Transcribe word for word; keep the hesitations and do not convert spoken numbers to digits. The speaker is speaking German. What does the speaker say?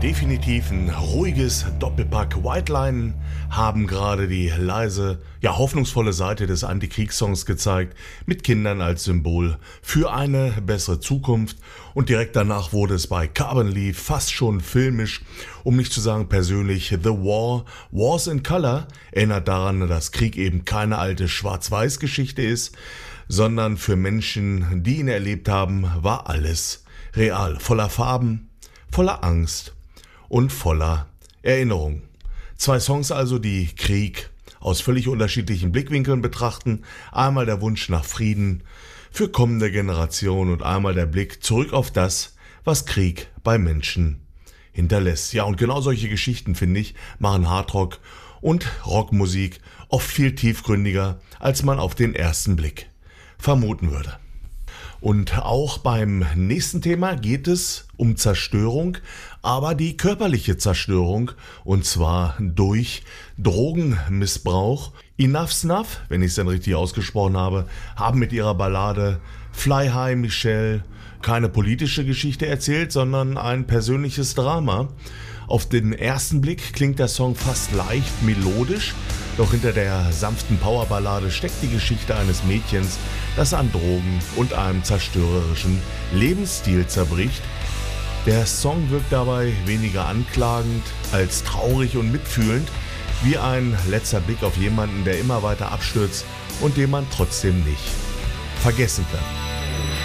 Definitiv ein ruhiges Doppelpack. White Line haben gerade die leise, ja hoffnungsvolle Seite des Antikriegssongs gezeigt, mit Kindern als Symbol für eine bessere Zukunft. Und direkt danach wurde es bei Carbon Leaf fast schon filmisch, um nicht zu sagen persönlich. The War, Wars in Color, erinnert daran, dass Krieg eben keine alte Schwarz-Weiß-Geschichte ist, sondern für Menschen, die ihn erlebt haben, war alles real, voller Farben, voller Angst und voller Erinnerung. Zwei Songs also, die Krieg aus völlig unterschiedlichen Blickwinkeln betrachten. Einmal der Wunsch nach Frieden für kommende Generationen und einmal der Blick zurück auf das, was Krieg bei Menschen hinterlässt. Ja, und genau solche Geschichten, finde ich, machen Hardrock und Rockmusik oft viel tiefgründiger, als man auf den ersten Blick vermuten würde. Und auch beim nächsten Thema geht es um Zerstörung, aber die körperliche Zerstörung, und zwar durch Drogenmissbrauch. Enough Snuff, wenn ich es dann richtig ausgesprochen habe, haben mit ihrer Ballade Fly High Michelle keine politische Geschichte erzählt, sondern ein persönliches Drama. Auf den ersten Blick klingt der Song fast leicht melodisch, doch hinter der sanften Powerballade steckt die Geschichte eines Mädchens, das an Drogen und einem zerstörerischen Lebensstil zerbricht. Der Song wirkt dabei weniger anklagend als traurig und mitfühlend, wie ein letzter Blick auf jemanden, der immer weiter abstürzt und den man trotzdem nicht vergessen kann.